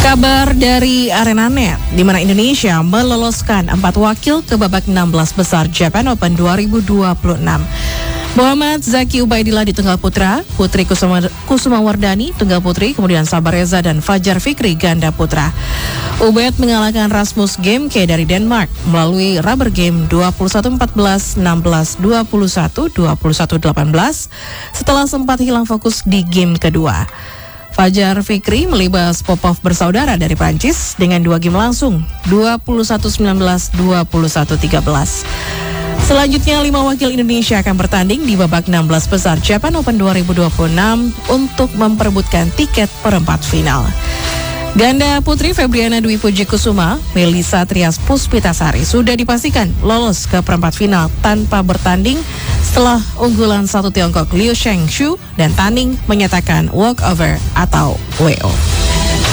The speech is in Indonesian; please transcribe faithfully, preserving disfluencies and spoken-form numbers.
Kabar dari ArenaNet, di mana Indonesia meloloskan empat wakil ke babak enam belas besar Japan Open dua ribu dua puluh enam. Muhammad Zaki Ubaidillah di tunggal putra, Putri Kusuma, Kusuma Wardani tunggal putri, kemudian Sabar Reza dan Fajar Fikri ganda putra. Ubaid mengalahkan Rasmus Gemke dari Denmark melalui rubber game dua puluh satu empat belas, enam belas, dua puluh satu, dua puluh satu delapan belas setelah sempat hilang fokus di game kedua. Fajar Fikri melibas Popov bersaudara dari Prancis dengan dua game langsung dua puluh satu sembilan belas, dua puluh satu tiga belas. Selanjutnya lima wakil Indonesia akan bertanding di babak enam belas besar Japan Open dua ribu dua puluh enam untuk memperebutkan tiket perempat final. Ganda putri Febriana Dwi Puji Kusuma, Melissa Trias Puspitasari sudah dipastikan lolos ke perempat final tanpa bertanding setelah unggulan satu Tiongkok Liu Shengshu dan Taning menyatakan walkover atau W O.